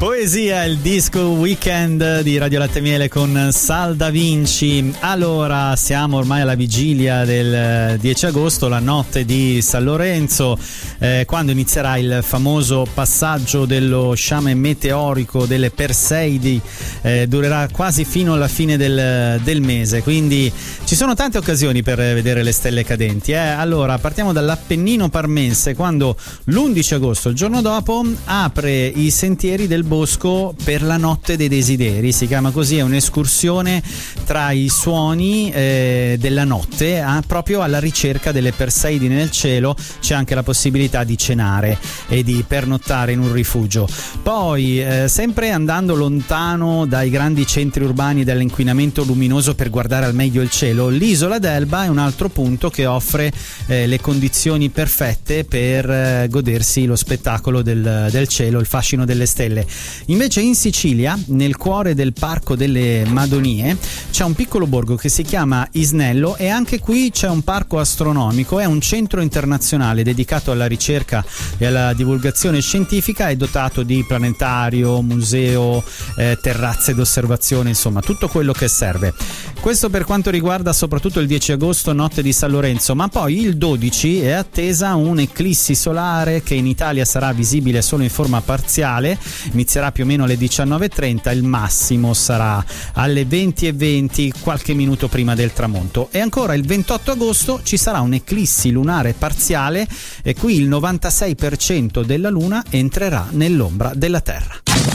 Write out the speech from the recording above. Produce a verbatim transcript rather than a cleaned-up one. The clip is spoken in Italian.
Poesia, il disco Weekend di Radio Latte Miele con Sal Da Vinci. Allora, siamo ormai alla vigilia del dieci agosto, la notte di San Lorenzo, eh, quando inizierà il famoso passaggio dello sciame meteorico delle Perseidi, eh, durerà quasi fino alla fine del, del mese, quindi ci sono tante occasioni per vedere le stelle cadenti. Eh. Allora, partiamo dall'Appennino parmense, quando l'undici agosto, il giorno dopo, apre i sentieri del bosco per la notte dei desideri. Si chiama così, è un'escursione tra i suoni eh, della notte, eh, proprio alla ricerca delle Perseidi nel cielo. C'è anche la possibilità di cenare e di pernottare in un rifugio. Poi eh, sempre andando lontano dai grandi centri urbani e dall'inquinamento luminoso per guardare al meglio il cielo, l'isola d'Elba è un altro punto che offre eh, le condizioni perfette per eh, godersi lo spettacolo del, del cielo, il fascino delle stelle. Invece in Sicilia, nel cuore del Parco delle Madonie, c'è un piccolo borgo che si chiama Isnello, e anche qui c'è un parco astronomico. È un centro internazionale dedicato alla ricerca e alla divulgazione scientifica, è dotato di planetario, museo, eh, terrazze d'osservazione, insomma tutto quello che serve. Questo per quanto riguarda soprattutto il dieci agosto, notte di San Lorenzo, ma poi il dodici è attesa un'eclissi solare che in Italia sarà visibile solo in forma parziale. Inizierà più o meno alle diciannove e trenta, il massimo sarà alle venti e venti, qualche minuto prima del tramonto. E ancora il ventotto agosto ci sarà un'eclissi lunare parziale, e qui il novantasei per cento della luna entrerà nell'ombra della Terra.